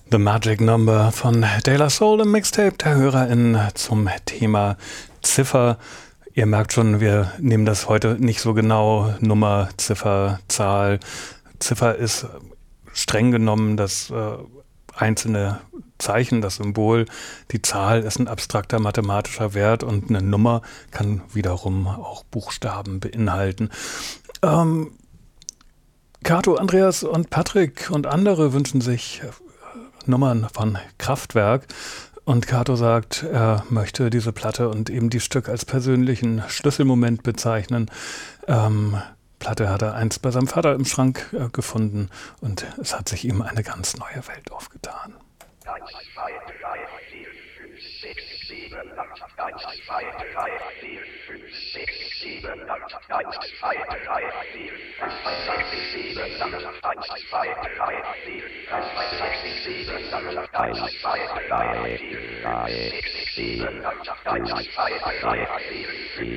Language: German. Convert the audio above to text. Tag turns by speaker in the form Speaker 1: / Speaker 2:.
Speaker 1: The Magic Number von De La Soul im Mixtape der HörerInnen zum Thema Ziffer. Ihr merkt schon, wir nehmen das heute nicht so genau. Nummer, Ziffer, Zahl. Ziffer ist streng genommen das einzelne Zeichen, das Symbol. Die Zahl ist ein abstrakter mathematischer Wert und eine Nummer kann wiederum auch Buchstaben beinhalten. Kato, Andreas und Patrick und andere wünschen sich Nummern von Kraftwerk. Und Kato sagt, er möchte diese Platte und eben die Stück als persönlichen Schlüsselmoment bezeichnen. Platte hat er einst bei seinem Vater im Schrank gefunden und es hat sich ihm eine ganz neue Welt aufgetan.
Speaker 2: 1, 2, 3, 4, 5, 6, 7, 8, 1, 2, 3, 4, 5, 6, 7, 8, 1, 2, 3, 4, 5, 6, 7, 8, 1, 2, 3, 4, 5, 6, 7, 8, 1, 2, 3, 4, 5, 6, 7, 8, 1, 2, 3, 4, 5,